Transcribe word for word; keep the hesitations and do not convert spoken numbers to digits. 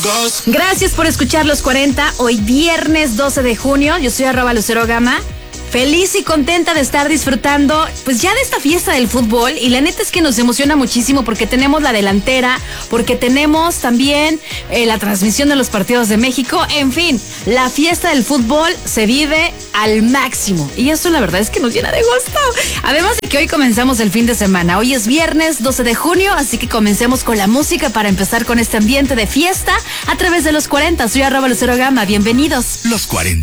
Gracias por escuchar Los cuarenta. Hoy viernes doce de junio. Yo soy arroba Lucero Gama. Feliz y contenta de estar disfrutando pues ya de esta fiesta del fútbol, y la neta es que nos emociona muchísimo porque tenemos la delantera, porque tenemos también eh, la transmisión de los partidos de México. En fin, la fiesta del fútbol se vive al máximo y eso la verdad es que nos llena de gusto. Además de que hoy comenzamos el fin de semana. Hoy es viernes doce de junio, así que comencemos con la música para empezar con este ambiente de fiesta a través de Los cuarenta. Soy arroba Lucero Gama, bienvenidos. Los cuarenta.